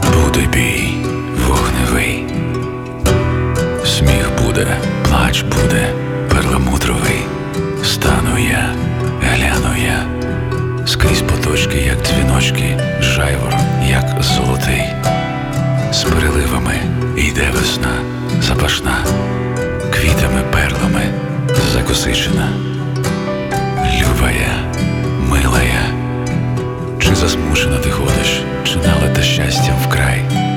Буде бій вогневий, сміх буде, плач буде перламутровий. Стану я, гляну я, скрізь поточки, як дзвіночки, жайвор, як золотий. З переливами йде весна, запашна, квітами, перлами закосичена. Любая, милая, чи засмучена ти ходиш, чи налита щастям вкрай?